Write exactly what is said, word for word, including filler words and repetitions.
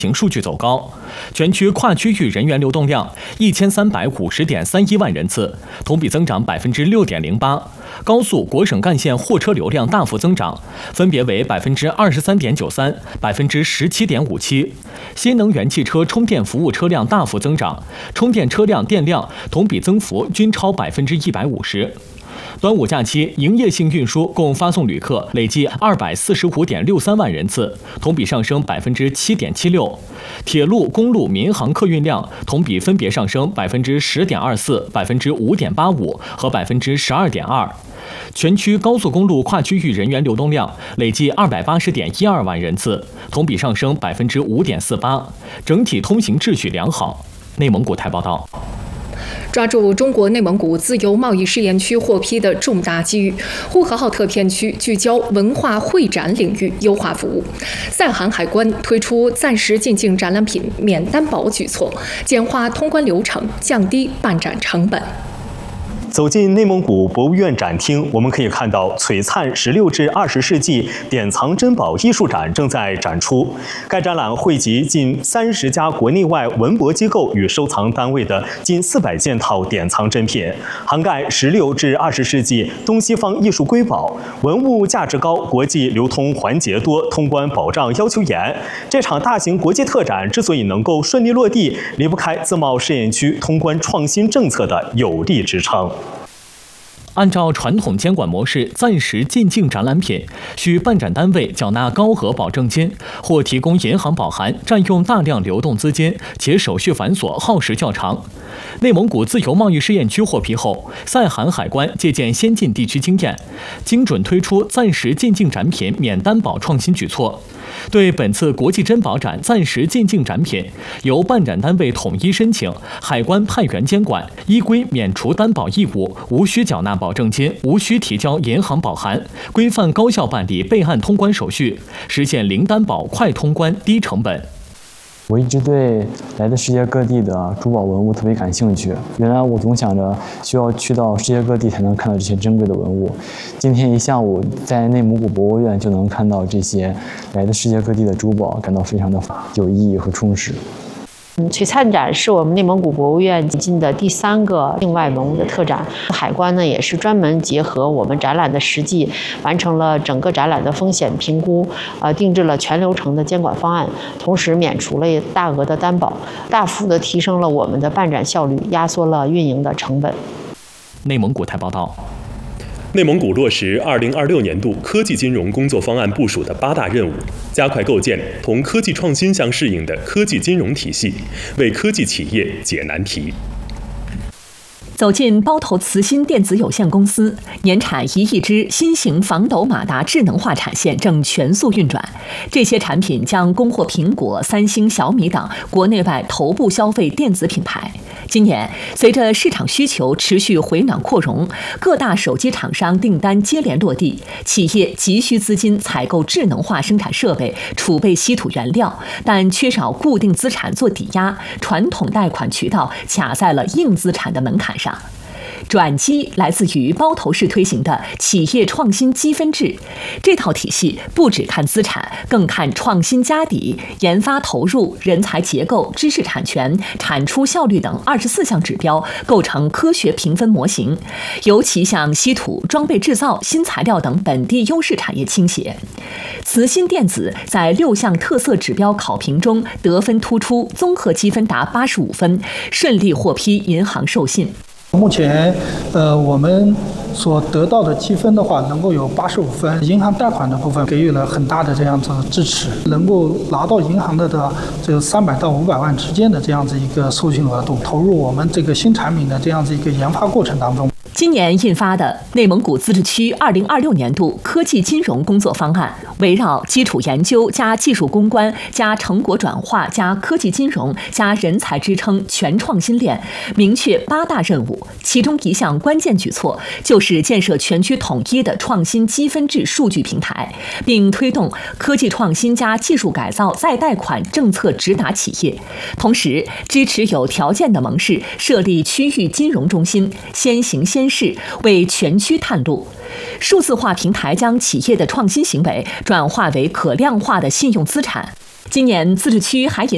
行数据走高，全区跨区域人员流动量一千三百五十点三一万人次，同比增长百分之六点零八。高速、国省干线货车流量大幅增长，分别为百分之二十三点九三、百分之十七点五七。新能源汽车充电服务车辆大幅增长，充电车辆电量同比增幅均超百分之一百五十。端午假期，营业性运输共发送旅客累计二百四十五点六三万人次，同比上升百分之七点七六。铁路、公路、民航客运量同比分别上升百分之十点二四、百分之五点八五和百分之十二点二。全区高速公路跨区域人员流动量累计二百八十点一二万人次，同比上升百分之五点四八，整体通行秩序良好。内蒙古台报道。 抓住中国内蒙古自由贸易试验区获批的重大机遇，呼和浩特片区聚焦文化会展领域优化服务。赛韩海关推出暂时进境展览品免担保举措，简化通关流程，降低办展成本。 走进内蒙古博物院展厅，我们可以看到璀璨十六至二十世纪典藏珍宝艺术展正在展出。该展览汇集近三十家国内外文博机构与收藏单位的近四百件套典藏珍品，涵盖十六至二十世纪东西方艺术瑰宝，文物价值高，国际流通环节多，通关保障要求严。这场大型国际特展之所以能够顺利落地，离不开自贸试验区通关创新政策的有力支撑。 按照传统监管模式暂时进境展览品，需办展单位缴纳高额保证金或提供银行保函，占用大量流动资金，且手续繁琐，耗时较长。内蒙古自由贸易试验区获批后，赛韩海关借鉴先进地区经验，精准推出暂时进境展品免担保创新举措。对本次国际珍宝展暂时进境展品，由办展单位统一申请，海关派员监管，依规免除担保义务，无需缴纳保证金，无需提交银行保函，规范高效办理备案通关手续，实现零担保、快通关、低成本。 我一直对来自世界各地的珠宝文物特别感兴趣。原来我总想着需要去到世界各地才能看到这些珍贵的文物。今天一下午在内蒙古博物院就能看到这些来自世界各地的珠宝，感到非常的有意义和充实。 嗯，璀璨展是我们内蒙古博物院引进的第三个境外文物的特展。海关呢也是专门结合我们展览的实际，完成了整个展览的风险评估，呃，定制了全流程的监管方案，同时免除了大额的担保，大幅的提升了我们的办展效率，压缩了运营的成本。 内蒙古台报道。 内蒙古落实二零二六年度科技金融工作方案部署的八大任务，加快构建同科技创新相适应的科技金融体系，为科技企业解难题。 走进包头慈鑫电子有限公司，年产一亿只新型防抖马达智能化产线正全速运转。这些产品将供货苹果、三星、小米等国内外头部消费电子品牌。今年，随着市场需求持续回暖扩容，各大手机厂商订单接连落地，企业急需资金采购智能化生产设备，储备稀土原料，但缺少固定资产做抵押，传统贷款渠道卡在了硬资产的门槛上。转机来自于包头市推行的企业创新积分制，这套体系不只看资产，更看创新家底、研发投入、人才结构、知识产权、产出效率等二十四项指标，构成科学评分模型，尤其向稀土、装备制造、新材料等本地优势产业倾斜。慈鑫电子在六项特色指标考评中得分突出，综合积分达八十五分，顺利获批银行授信。 目前，呃，我们所得到的积分的话，能够有八十五分。银行贷款的部分给予了很大的这样子支持，能够拿到银行的的这个三百到五百万之间的这样子一个授信额度，投入我们这个新产品的这样子一个研发过程当中。 今年印发的内蒙古自治区二零二六年度科技金融工作方案，围绕基础研究加技术攻关加成果转化加科技金融加人才支撑全创新链，明确八大任务。其中一项关键举措就是建设全区统一的创新积分制数据平台，并推动科技创新加技术改造再贷款政策直达企业，同时支持有条件的盟市设立区域金融中心，先行先试，为全区探路。数字化平台将企业的创新行为转化为可量化的信用资产。今年自治区还引